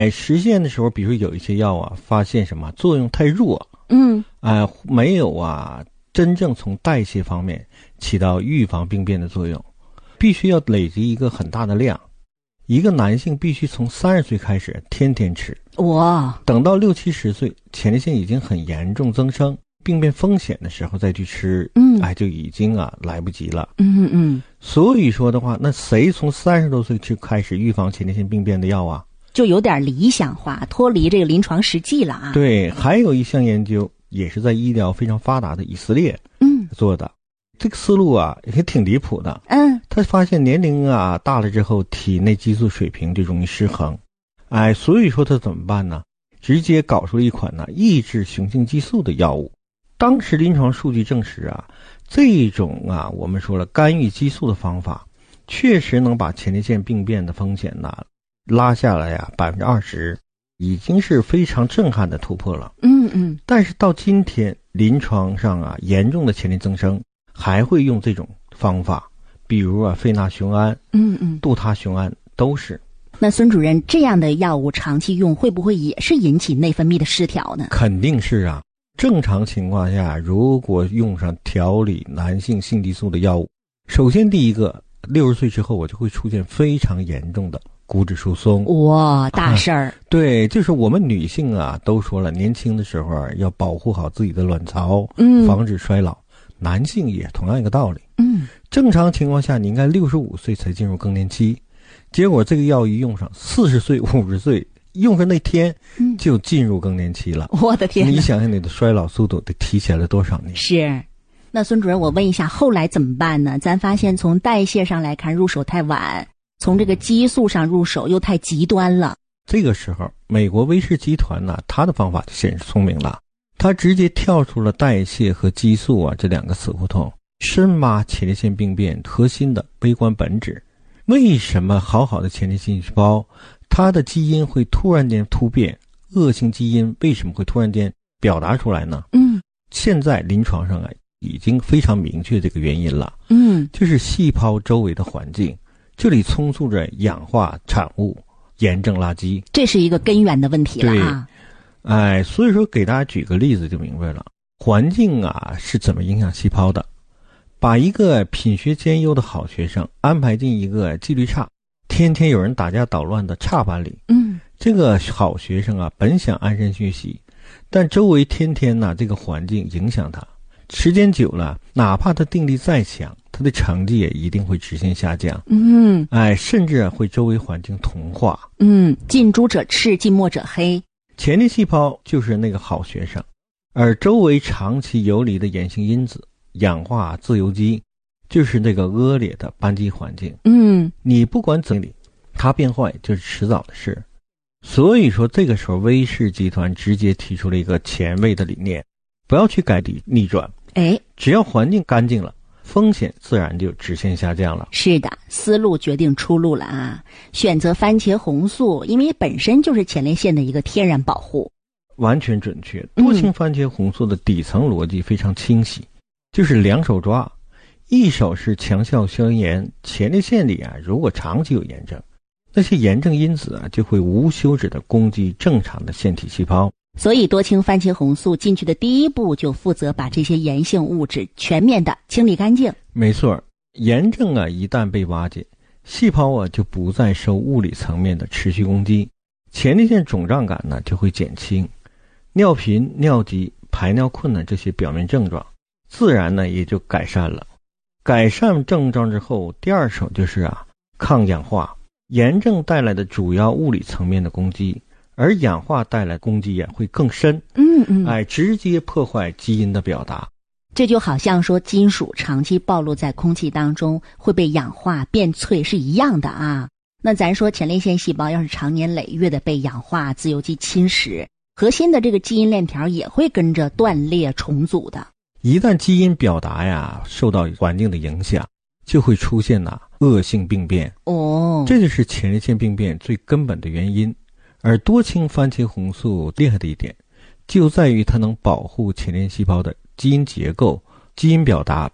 实现的时候，比如有一些药啊，发现什么作用太弱，没有真正从代谢方面起到预防病变的作用，必须要累积一个很大的量。一个男性必须从30岁开始天天吃，等到60、70岁，前列腺已经很严重增生，病变风险的时候再去吃，就已经来不及了。所以说的话，那谁从30多岁就开始预防前列腺病变的药啊？ 就有点理想化，脱离这个临床实际了啊。 对，还有一项研究也是在医疗非常发达的以色列做的，这个思路也挺离谱的。他发现年龄大了之后，体内激素水平就容易失衡，所以说他怎么办呢？直接搞出了一款抑制雄性激素的药物。当时临床数据证实这种我们说了干预激素的方法，确实能把前列腺病变的风险拉下来20%，已经是非常震撼的突破了。但是到今天临床上严重的前列增生还会用这种方法，比如非那雄胺、杜他雄胺都是。 那孙主任，这样的药物长期用会不会也是引起内分泌的失调呢？ 肯定是正常情况下，如果用上调理男性性激素的药物，首先第一个，60岁之后我就会出现非常严重的骨质疏松。 大事儿。 对，就是我们女性都说了，年轻的时候要保护好自己的卵巢，防止衰老。男性也同样一个道理。正常情况下你应该65岁才进入更年期，结果这个药一用上，40岁、50岁用上那天就进入更年期了。 我的天！ 你想想你的衰老速度得提前了多少年？ 是。那孙主任，我问一下，后来怎么办呢？咱发现从代谢上来看入手太晚，从这个激素上入手又太极端了。 这个时候美国威士集团他的方法就显示聪明了，他直接跳出了代谢和激素这两个死胡同，深挖前列腺病变核心的微观本质。为什么好好的前列腺细胞它的基因会突然间突变，恶性基因为什么会突然间表达出来呢？现在临床上已经非常明确这个原因了。就是细胞周围的环境，这里充斥着氧化产物、炎症垃圾， 这是一个根源的问题了所以说给大家举个例子就明白了，环境是怎么影响细胞的。把一个品学兼优的好学生安排进一个纪律差、天天有人打架捣乱的差班里，这个好学生本想安身学习，但周围天天这个环境影响他，时间久了，哪怕他定力再强，他的成绩也一定会直线下降。甚至会周围环境同化。 近朱者赤，近墨者黑。 前列细胞就是那个好学生，而周围长期游离的炎性因子、氧化自由基就是那个恶劣的班级环境。你不管怎么理，它变坏就是迟早的事。所以说这个时候威士集团直接提出了一个前卫的理念，不要去改底逆转，只要环境干净了，风险自然就直线下降了。 是的，思路决定出路了选择番茄红素，因为本身就是前列腺的一个天然保护。 完全准确。多氢番茄红素的底层逻辑非常清晰，就是两手抓，一手是强效消炎。前列腺里如果长期有炎症，那些炎症因子就会无休止的攻击正常的腺体细胞。 所以多氢番茄红素进去的第一步就负责把这些炎性物质全面的清理干净。 没错，炎症一旦被瓦解，细胞就不再受物理层面的持续攻击，前列腺肿胀感就会减轻，尿频、尿急、排尿困难这些表面症状自然也就改善了。改善症状之后，第二手就是抗氧化。炎症带来的主要物理层面的攻击，而氧化带来攻击会更深，直接破坏基因的表达。 这就好像说金属长期暴露在空气当中会被氧化变脆是一样的那咱说前列腺细胞要是长年累月的被氧化自由基侵蚀，核心的这个基因链条也会跟着断裂重组的。 一旦基因表达受到环境的影响，就会出现恶性病变。这就是前列腺病变最根本的原因。而多氢番茄红素厉害的一点就在于它能保护前列腺细胞的基因结构、基因表达